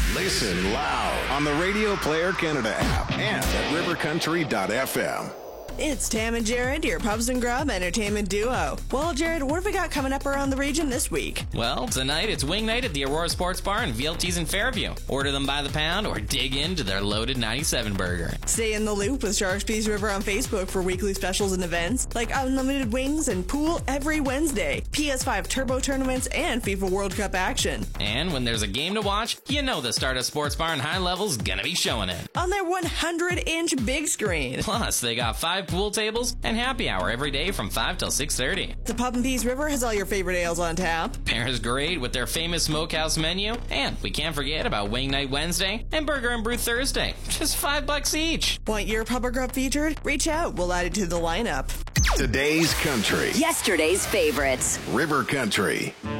Listen loud on the Radio Player Canada app and at rivercountry.fm. It's Tam and Jared, your Pubs and Grub entertainment duo. Well, Jared, what have we got coming up around the region this week? Well, tonight it's wing night at the Aurora Sports Bar and VLT's in Fairview. Order them by the pound or dig into their loaded 97 burger. Stay in the loop with Sharks Peace River on Facebook for weekly specials and events like unlimited wings and pool every Wednesday, PS5 Turbo tournaments, and FIFA World Cup action. And when there's a game to watch, you know the Stardust Sports Bar and High Level's gonna be showing it. On their 100-inch big screen. Plus, they got 5 pool tables and happy hour every day from 5 till 6:30. The Pub and Peace River has all your favorite ales on tap. Pair's great with their famous smokehouse menu. And we can't forget about Wing Night Wednesday and Burger and Brew Thursday. Just $5 each. Want your Pub or Grub featured? Reach out. We'll add it to the lineup. Today's country. Yesterday's favorites. River Country.